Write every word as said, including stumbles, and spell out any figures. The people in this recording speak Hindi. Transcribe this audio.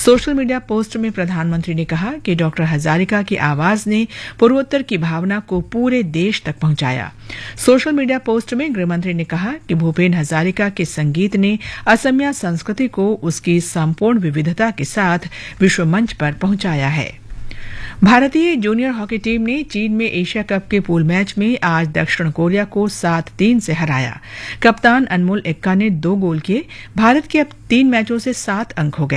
सोशल मीडिया पोस्ट में प्रधानमंत्री ने कहा कि डॉक्टर हजारिका की आवाज ने पूर्वोत्तर की भावना को पूरे देश तक पहुंचाया। सोशल मीडिया पोस्ट में गृहमंत्री ने कहा कि भूपेन हजारिका के संगीत ने असमिया संस्कृति को उसकी संपूर्ण विविधता के साथ विश्व मंच पर पहुंचाया है। भारतीय जूनियर हॉकी टीम ने चीन में एशिया कप के पूल मैच में आज दक्षिण कोरिया को सात तीन से हराया। कप्तान अनमोल एक्का ने दो गोल किए। भारत के अब तीन मैचों से सात अंक हो गए।